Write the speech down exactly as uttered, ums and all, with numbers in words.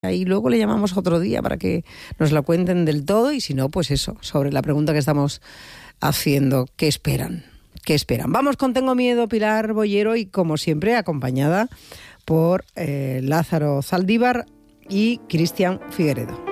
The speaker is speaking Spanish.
y luego le llamamos otro día para que nos la cuenten del todo, y si no, pues eso, sobre la pregunta que estamos haciendo, ¿qué esperan? ¿Qué esperan? Vamos con Tengo Miedo, Pilar Boyero, y como siempre acompañada por eh, Lázaro Zaldívar y Cristian Figueredo.